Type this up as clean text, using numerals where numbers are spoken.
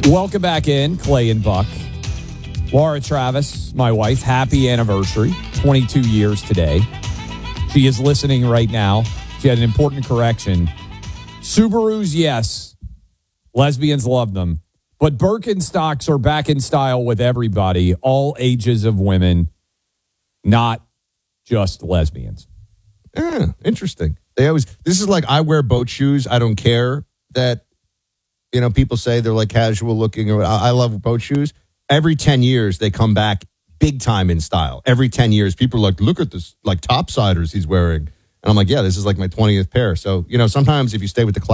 Welcome back in, Clay and Buck. Laura Travis, my wife, happy anniversary, 22 years today. She is listening right now. She had an important correction. Subarus, yes. Lesbians love them. But Birkenstocks are back in style with everybody, all ages of women, not just lesbians. Yeah, interesting. This is like, I wear boat shoes. I don't care that, people say they're like casual looking. I love boat shoes. Every 10 years, they come back big time in style. Every 10 years, people are like, look at this, like topsiders he's wearing. And I'm like, yeah, this is like my 20th pair. So, sometimes if you stay with the class,